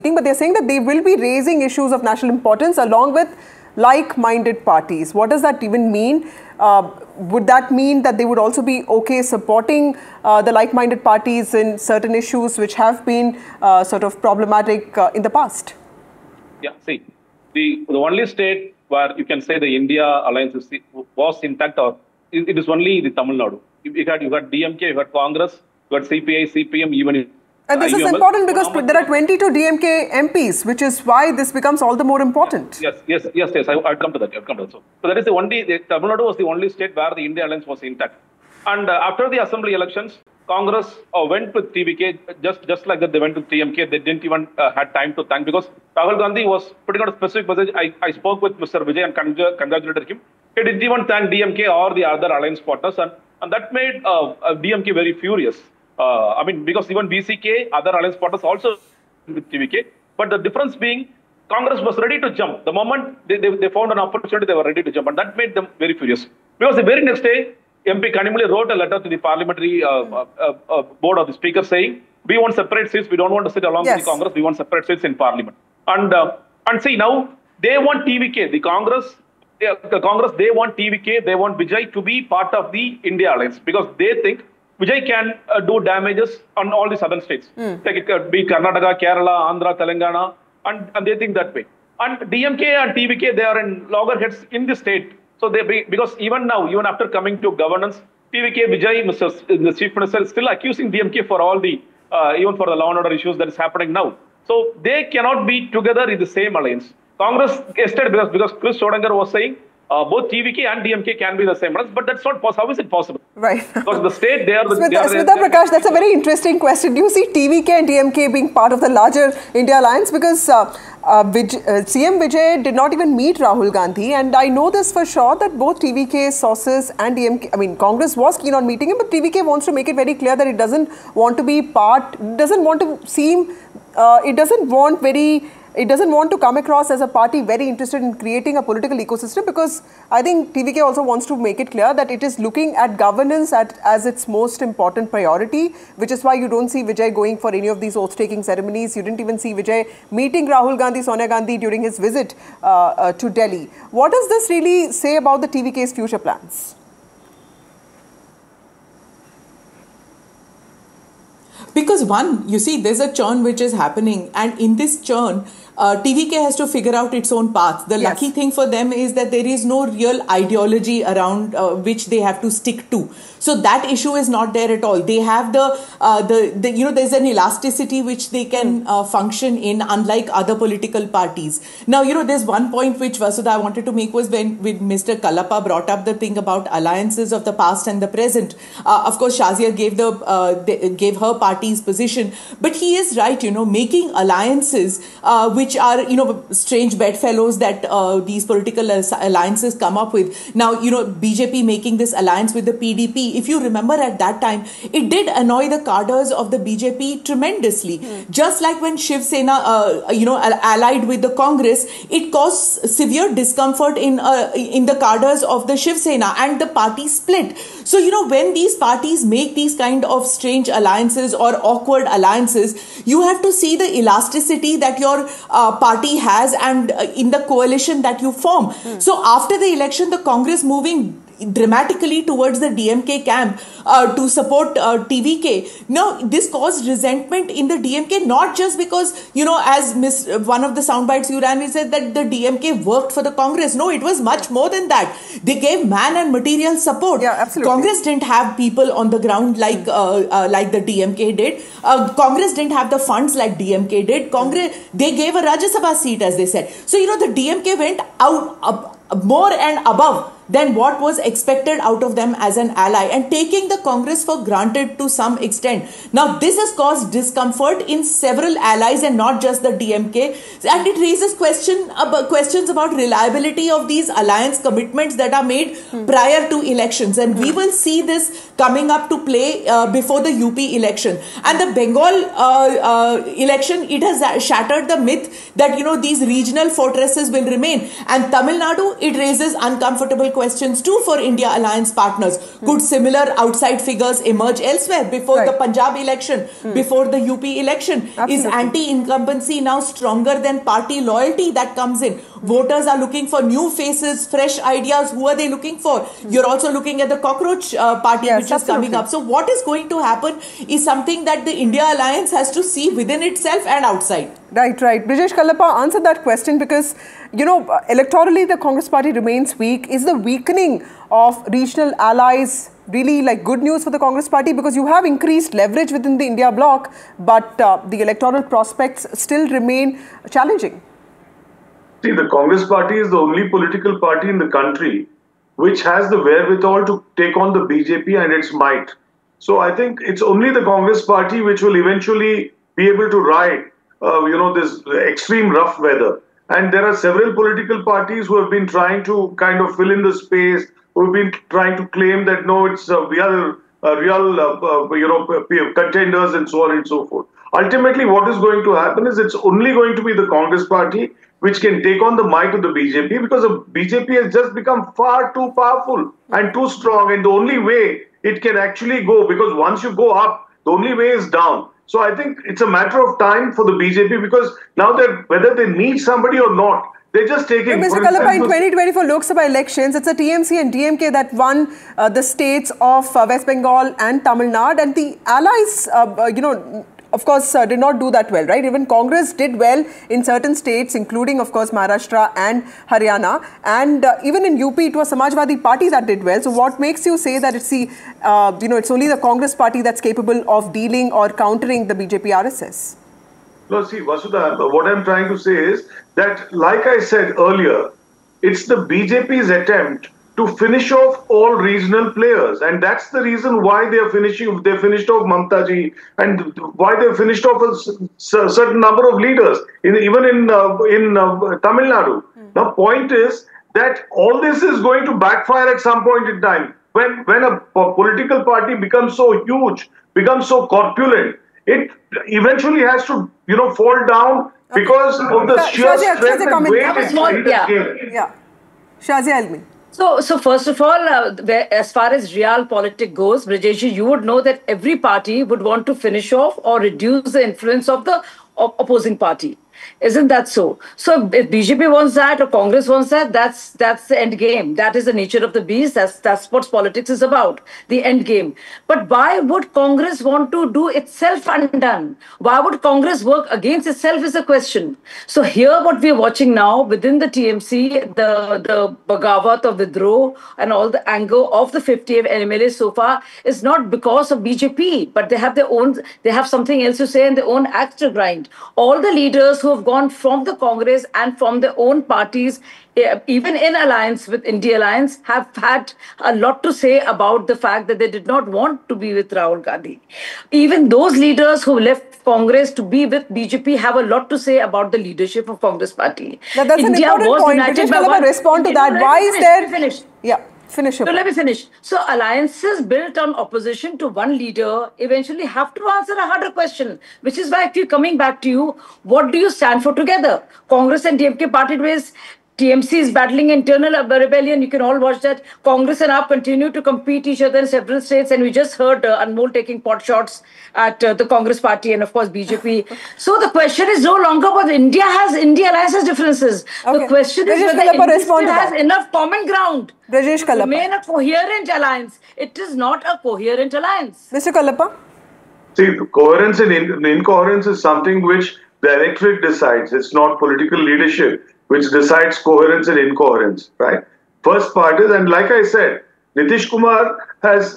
but they're saying that they will be raising issues of national importance along with like-minded parties. What does that even mean? Would that mean that they would also be okay supporting the like-minded parties in certain issues which have been sort of problematic in the past? Yeah, see, the only state where you can say the India alliance was intact, or it is only the Tamil Nadu. You had DMK, you had Congress, you had CPI, CPM, even. And this is important because there are 22 DMK MPs, which is why this becomes all the more important. Yes. I'll come to that. So that is the Tamil Nadu was the only state where the India alliance was intact. And after the assembly elections, Congress went with TVK just like that. They went to TMK. They didn't even had time to thank, because Rahul Gandhi was putting out a specific message. I spoke with Mr. Vijay and congratulated him. He didn't even thank DMK or the other alliance partners, and that made DMK very furious. Because even BCK, other alliance partners also with TVK. But the difference being, Congress was ready to jump. The moment they found an opportunity, they were ready to jump. And that made them very furious. Because the very next day, MP Kanimuli wrote a letter to the parliamentary board of the speaker saying, we want separate seats. We don't want to sit along with the Congress. We want separate seats in parliament. And see, now they want TVK. The Congress, they want TVK. They want Vijay to be part of the India alliance, because they think Vijay can do damages on all the southern states. Like it could be Karnataka, Kerala, Andhra, Telangana, and they think that way. And DMK and TVK, they are in loggerheads in the state. So because even now, even after coming to governance, TVK, Vijay, the Chief Minister, is still accusing DMK for all the, even for the law and order issues that is happening now. So they cannot be together in the same alliance. Congress yesterday, because Chris Shodankar was saying, both TVK and DMK can be the same, but that's not possible. How is it possible? Right. Because the state, they are the... Smita Prakash, that's a very interesting question. Do you see TVK and DMK being part of the larger India alliance? Because CM Vijay did not even meet Rahul Gandhi, and I know this for sure that both TVK sources and DMK, Congress was keen on meeting him, but TVK wants to make it very clear that it doesn't want to be part, doesn't want to seem, it doesn't want to come across as a party very interested in creating a political ecosystem, because I think TVK also wants to make it clear that it is looking at governance as its most important priority, which is why you don't see Vijay going for any of these oath-taking ceremonies. You didn't even see Vijay meeting Rahul Gandhi, Sonia Gandhi during his visit to Delhi. What does this really say about the TVK's future plans? Because one, you see, there's a churn which is happening, and in this churn, TVK has to figure out its own path. The lucky thing for them is that there is no real ideology around which they have to stick to. So that issue is not there at all. They have there's an elasticity which they can function in, unlike other political parties. Now, there's one point which Vasudha I wanted to make was when Mr. Kalapa brought up the thing about alliances of the past and the present. Of course, Shazia gave her party's position, but he is right, making alliances which are, strange bedfellows that these political alliances come up with. Now, BJP making this alliance with the PDP, if you remember at that time, it did annoy the cadres of the BJP tremendously. Just like when Shiv Sena, allied with the Congress, it caused severe discomfort in the cadres of the Shiv Sena, and the party split. So, when these parties make these kind of strange alliances or awkward alliances, you have to see the elasticity that your party has and in the coalition that you form. So after the election, the Congress moving dramatically towards the DMK camp to support TVK. Now, this caused resentment in the DMK, not just because, as one of the soundbites you ran, said that the DMK worked for the Congress. No, it was much more than that. They gave man and material support. Yeah, absolutely. Congress didn't have people on the ground like the DMK did. Congress didn't have the funds like DMK did. They gave a Rajya Sabha seat, as they said. So, the DMK went out more and above than what was expected out of them as an ally, and taking the Congress for granted to some extent. Now, this has caused discomfort in several allies and not just the DMK, and it raises questions about reliability of these alliance commitments that are made prior to elections, and we will see this coming up to play before the UP election. And the Bengal election, it has shattered the myth that, these regional fortresses will remain, and Tamil Nadu, it raises uncomfortable questions questions too for India alliance partners. Could similar outside figures emerge elsewhere before the Punjab election, before the UP election? Absolutely. Is anti-incumbency now stronger than party loyalty that comes in? Voters are looking for new faces, fresh ideas. Who are they looking for? You're also looking at the cockroach party, which is coming up. So what is going to happen is something that the India alliance has to see within itself and outside. Right. Brijesh Kallappa answered that question because, electorally the Congress party remains weak. Is the weakening of regional allies really like good news for the Congress party? Because you have increased leverage within the India bloc, but the electoral prospects still remain challenging. See, the Congress party is the only political party in the country which has the wherewithal to take on the BJP and its might. So I think it's only the Congress party which will eventually be able to ride, this extreme rough weather. And there are several political parties who have been trying to kind of fill in the space, who have been trying to claim that no, we are real contenders and so on and so forth. Ultimately, what is going to happen is it's only going to be the Congress party which can take on the might of the BJP, because the BJP has just become far too powerful and too strong. And the only way it can actually go, because once you go up, the only way is down. So I think it's a matter of time for the BJP, because now that whether they need somebody or not, they're just taking... Mr. Kallappa, in 2024 Lok Sabha elections, it's a TMC and DMK that won the states of West Bengal and Tamil Nadu, and the allies, of course, did not do that well, right? Even Congress did well in certain states, including, of course, Maharashtra and Haryana. And even in UP, it was Samajwadi Party that did well. So what makes you say that it's the, it's only the Congress party that's capable of dealing or countering the BJP RSS? No, see, Vasudha, what I'm trying to say is that, like I said earlier, it's the BJP's attempt to finish off all regional players, and that's the reason why they finished off Mamta ji, and why they finished off a certain number of leaders, even in Tamil Nadu. The point is that all this is going to backfire at some point in time. When a political party becomes so huge, becomes so corpulent, it eventually has to, fall down because of the sheer strength and weight it gained. Yeah. Shazia Elmi. So first of all, as far as real politics goes, Brijesh, you would know that every party would want to finish off or reduce the influence of the opposing party. Isn't that so? So if BJP wants that or Congress wants that, that's the end game. That is the nature of the beast. That's what politics is about, the end game. But why would Congress want to do itself undone? Why would Congress work against itself is the question. So here what we are watching now within the TMC, the Bagawat of Vidroh and all the anger of the 50 MLAs so far is not because of BJP, but they have something else to say and their own axe to grind. All the leaders who have gone from the Congress and from their own parties, even in alliance with India Alliance, have had a lot to say about the fact that they did not want to be with Rahul Gandhi. Even those leaders who left Congress to be with BJP have a lot to say about the leadership of Congress party. Now that's India an important point. Brijesh Kallappa, respond to that. Why is there... Yeah. Finish. So let me finish. So alliances built on opposition to one leader eventually have to answer a harder question, which is why I keep coming back to you. What do you stand for together? Congress and DMK parted ways. TMC is battling internal rebellion. You can all watch that. Congress and AAP continue to compete each other in several states. And we just heard Anmol taking pot shots at the Congress party and, of course, BJP. So the question is no longer whether India Alliance has differences. Okay. The question is whether India still has enough common ground to remain a coherent alliance. It is not a coherent alliance. Mr. Kallappa? See, coherence and incoherence is something which the electorate decides. It's not political leadership which decides coherence and incoherence, right? First part is, and like I said, Nitish Kumar has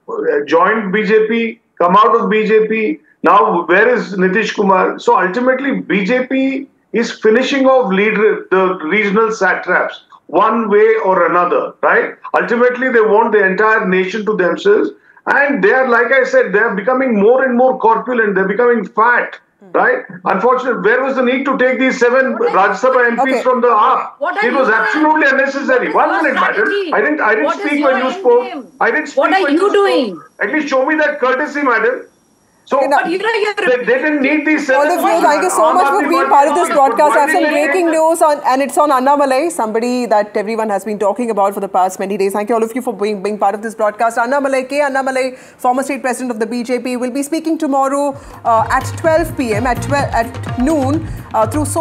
joined BJP, come out of BJP. Now, where is Nitish Kumar? So ultimately, BJP is finishing off the regional satraps one way or another, right? Ultimately, they want the entire nation to themselves. And they are, like I said, they are becoming more and more corpulent. They're becoming fat. Right? Unfortunately, where was the need to take these 7 Rajya Sabha MPs from the AAP? It was absolutely unnecessary. 1 minute, madam. I didn't speak when you spoke. I didn't speak when you spoke. What are you doing? At least show me that courtesy, madam. So But you know, they didn't need these. All of you, thank you so much for being part of this broadcast. I have some breaking news and it's on Annamalai, somebody that everyone has been talking about for the past many days. Thank you all of you for being part of this broadcast. Annamalai, K. Annamalai, former state president of the BJP, will be speaking tomorrow at 12 p.m. at noon through